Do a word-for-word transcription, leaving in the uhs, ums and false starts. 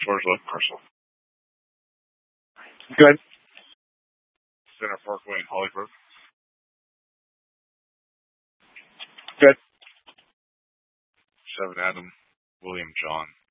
Towards left parcel. Good. Center Parkway in Hollybrook. Good. Seven Adam William John.